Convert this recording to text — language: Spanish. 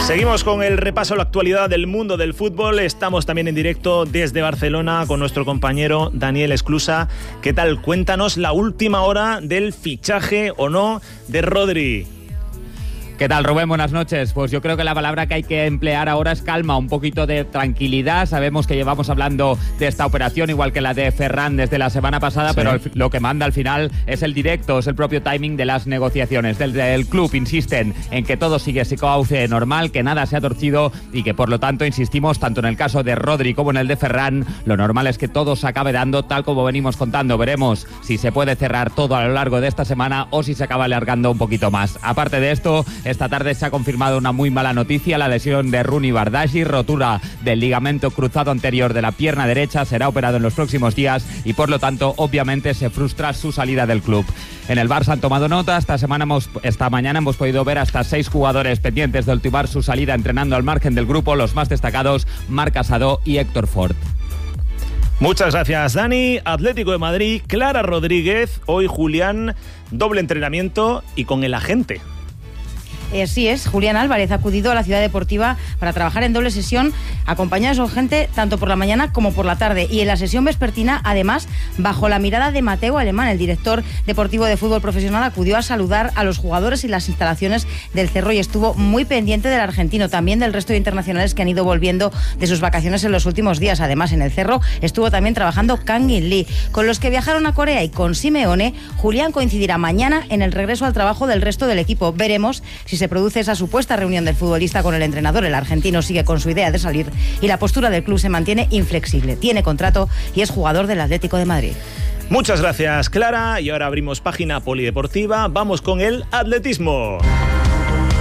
Seguimos con el repaso a la actualidad del mundo del fútbol. Estamos también en directo desde Barcelona con nuestro compañero Daniel Esclusa. ¿Qué tal? Cuéntanos la última hora del fichaje o no de Rodri. ¿Qué tal, Rubén? Buenas noches. Pues yo creo que la palabra que hay que emplear ahora es calma, un poquito de tranquilidad. Sabemos que llevamos hablando de esta operación, igual que la de Ferran desde la semana pasada, sí. Pero lo que manda al final es el directo, es el propio timing de las negociaciones. Desde el club insisten en que todo sigue su cauce normal, que nada se ha torcido y que por lo tanto, insistimos, tanto en el caso de Rodri como en el de Ferran, lo normal es que todo se acabe dando tal como venimos contando. Veremos si se puede cerrar todo a lo largo de esta semana o si se acaba alargando un poquito más. Aparte de esto, esta tarde se ha confirmado una muy mala noticia, la lesión de Rooney Bardghji, rotura del ligamento cruzado anterior de la pierna derecha, será operado en los próximos días y por lo tanto obviamente se frustra su salida del club. En el Barça han tomado nota, esta mañana hemos podido ver hasta 6 jugadores pendientes de ultimar su salida entrenando al margen del grupo, los más destacados Marc Casado y Héctor Ford. Muchas gracias, Dani. Atlético de Madrid, Clara Rodríguez, hoy Julián, doble entrenamiento y con el agente. Así es, Julián Álvarez ha acudido a la ciudad deportiva para trabajar en doble sesión, acompañado de su agente tanto por la mañana como por la tarde. Y en la sesión vespertina, además, bajo la mirada de Mateo Alemán, el director deportivo de fútbol profesional, acudió a saludar a los jugadores y las instalaciones del Cerro y estuvo muy pendiente del argentino, también del resto de internacionales que han ido volviendo de sus vacaciones en los últimos días. Además, en el Cerro estuvo también trabajando Kang In Lee. Con los que viajaron a Corea y con Simeone, Julián coincidirá mañana en el regreso al trabajo del resto del equipo. Veremos si se produce esa supuesta reunión del futbolista con el entrenador. El argentino sigue con su idea de salir y la postura del club se mantiene inflexible. Tiene contrato y es jugador del Atlético de Madrid. Muchas gracias, Clara. Y ahora abrimos página polideportiva. Vamos con el atletismo.